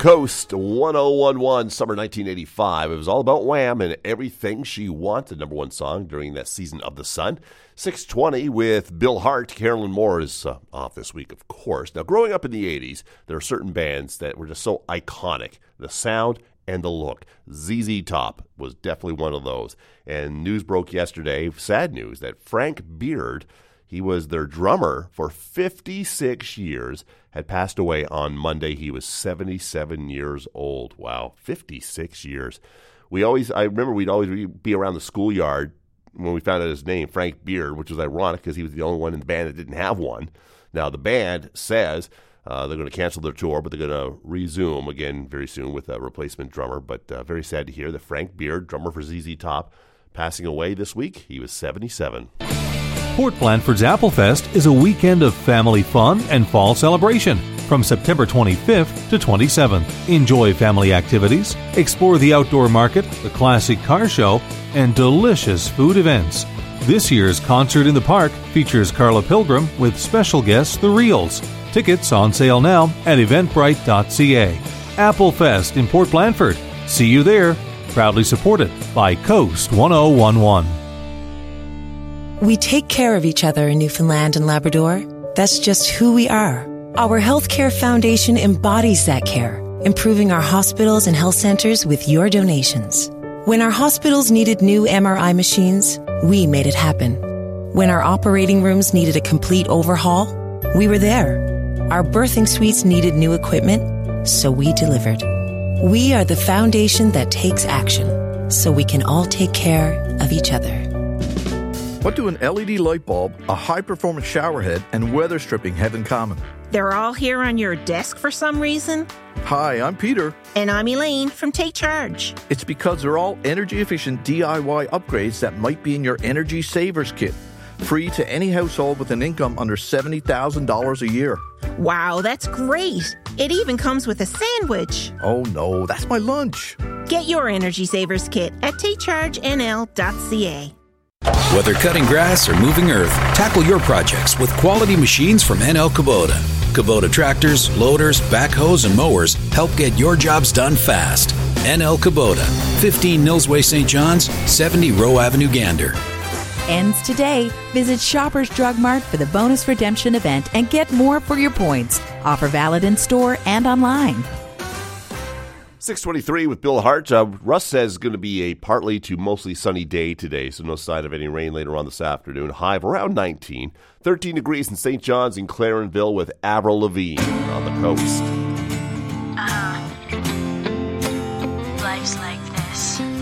Coast 1011, summer 1985. It was all about Wham and Everything She Wanted, number one song during that season of the sun. 620 with Bill Hart. Carolyn Moore is off this week, of course. Now, growing up in the 80s, there are certain bands that were just so iconic. The sound and the look. ZZ Top was definitely one of those. And news broke yesterday, sad news, that Frank Beard, he was their drummer for 56 years, had passed away on Monday. He was 77 years old. Wow, 56 years. I remember we'd always be around the schoolyard when we found out his name, Frank Beard, which was ironic because he was the only one in the band that didn't have one. Now, the band says they're going to cancel their tour, but they're going to resume again very soon with a replacement drummer. But very sad to hear that Frank Beard, drummer for ZZ Top, passing away this week. He was 77. Port Blandford's Applefest is a weekend of family fun and fall celebration from September 25th to 27th. Enjoy family activities, explore the outdoor market, the classic car show, and delicious food events. This year's Concert in the Park features Carla Pilgrim with special guests The Reels. Tickets on sale now at eventbrite.ca. Applefest in Port Blandford. See you there. Proudly supported by Coast 1011. We take care of each other in Newfoundland and Labrador. That's just who we are. Our Healthcare Foundation embodies that care, improving our hospitals and health centers with your donations. When our hospitals needed new MRI machines, we made it happen. When our operating rooms needed a complete overhaul, we were there. Our birthing suites needed new equipment, so we delivered. We are the foundation that takes action, so we can all take care of each other. What do an LED light bulb, a high-performance shower head, and weather stripping have in common? They're all here on your desk for some reason. Hi, I'm Peter. And I'm Elaine from Take Charge. It's because they're all energy-efficient DIY upgrades that might be in your Energy Savers Kit. Free to any household with an income under $70,000 a year. Wow, that's great. It even comes with a sandwich. Oh no, that's my lunch. Get your Energy Savers Kit at takechargenl.ca. Whether cutting grass or moving earth, tackle your projects with quality machines from NL Kubota. Kubota tractors, loaders, backhoes, and mowers help get your jobs done fast. NL Kubota, 15 Nilsway St. John's, 70 Rowe Avenue Gander. Ends today. Visit Shoppers Drug Mart for the bonus redemption event and get more for your points. Offer valid in store and online. 623 with Bill Hart. Russ says it's going to be a partly to mostly sunny day today, so no sign of any rain later on this afternoon. High of around 19. 13 degrees in St. John's and Clarenville with Avril Lavigne on the coast. Life's like this.